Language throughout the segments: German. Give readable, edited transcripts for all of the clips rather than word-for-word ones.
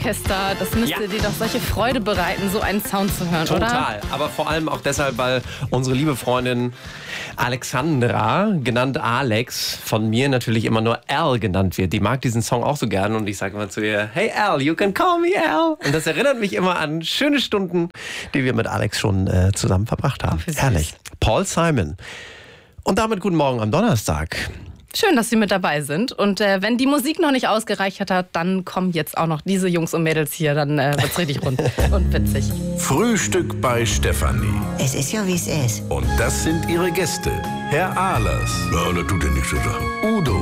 Orchester, das müsste dir doch solche Freude bereiten, so einen Sound zu hören, oder? Total, aber vor allem auch deshalb, weil unsere liebe Freundin Alexandra, genannt Alex, von mir natürlich immer nur Al genannt wird. Die mag diesen Song auch so gern und ich sage immer zu ihr, hey Al, you can call me Al. Und das erinnert mich immer an schöne Stunden, die wir mit Alex schon zusammen verbracht haben. Herrlich. Paul Simon. Und damit guten Morgen am Donnerstag. Schön, dass Sie mit dabei sind. Und wenn die Musik noch nicht ausgereicht hat, dann kommen jetzt auch noch diese Jungs und Mädels hier. Dann wird's richtig rund und witzig. Frühstück bei Stefanie. Es ist ja, wie es ist. Und das sind ihre Gäste. Herr Ahlers. Ja, das tut ja nichts zu sagen. Udo.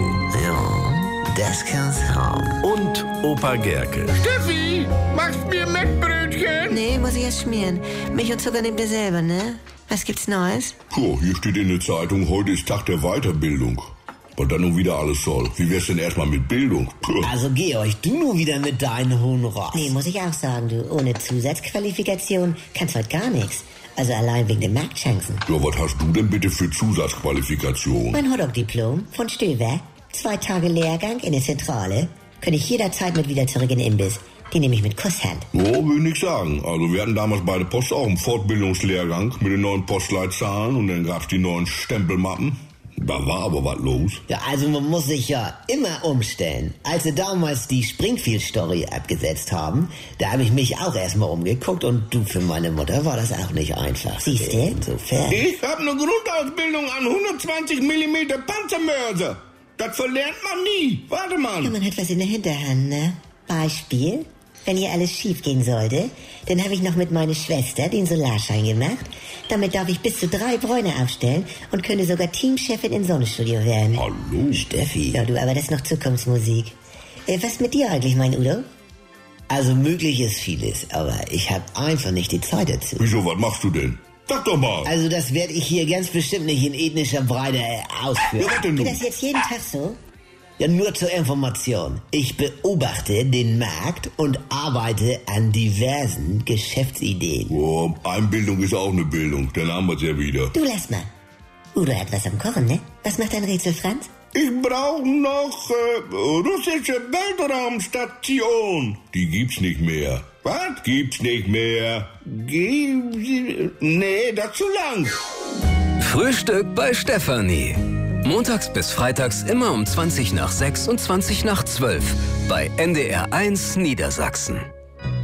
Ja, das kann's haben. Und Opa Gerke. Steffi, machst mir Mettbrötchen? Nee, muss ich erst schmieren. Milch und Zucker nehmt ihr selber, ne? Was gibt's Neues? Puh, hier steht in der Zeitung, heute ist Tag der Weiterbildung. Was dann nun wieder alles soll. Wie wär's denn erstmal mit Bildung? Puh. Also Georg, du nur wieder mit deinen hohen Ross. Nee, muss ich auch sagen, du. Ohne Zusatzqualifikation kannst heute gar nichts. Also allein wegen den Marktchancen. Ja, was hast du denn bitte für Zusatzqualifikation? Mein Hotdog-Diplom von Stöber. 2 Tage Lehrgang in der Zentrale. Könnte ich jederzeit mit wieder zurück in den Imbiss. Die nehme ich mit Kusshand. Oh, will ich nicht sagen. Also wir hatten damals bei der Post auch einen Fortbildungslehrgang mit den neuen Postleitzahlen und dann gab's die neuen Stempelmappen. Da war aber was los. Ja, also man muss sich ja immer umstellen. Als sie damals die Springfield-Story abgesetzt haben, da habe ich mich auch erstmal umgeguckt und du, für meine Mutter war das auch nicht einfach. Siehst du? Insofern. Ich habe eine Grundausbildung an 120 mm Panzermörser. Das verlernt man nie. Warte mal. Ja, man hat was in der Hinterhand, ne? Beispiel? Wenn hier alles schief gehen sollte, dann habe ich noch mit meiner Schwester den Solarschein gemacht. Damit darf ich bis zu 3 Bräune aufstellen und könnte sogar Teamchefin im Sonnenstudio werden. Hallo. Steffi. Ja, du, aber das ist noch Zukunftsmusik. Was mit dir eigentlich, mein Udo? Also möglich ist vieles, aber ich habe einfach nicht die Zeit dazu. Wieso, was machst du denn? Sag doch mal. Also das werde ich hier ganz bestimmt nicht in ethnischer Breite ausführen. Ja, was denn Du nun? das jetzt jeden Tag so? Ja, nur zur Information. Ich beobachte den Markt und arbeite an diversen Geschäftsideen. Oh, Einbildung ist auch eine Bildung. Dann haben wir's ja wieder. Du, lass mal. Udo hat was am Kochen, ne? Was macht dein Rätsel, Franz? Ich brauche noch russische Weltraumstation. Die gibt's nicht mehr. Was? Gibt's nicht mehr. Nee, das zu lang. Frühstück bei Stefanie. Montags bis freitags immer um 20 nach 6 und 20 nach 12 bei NDR 1 Niedersachsen.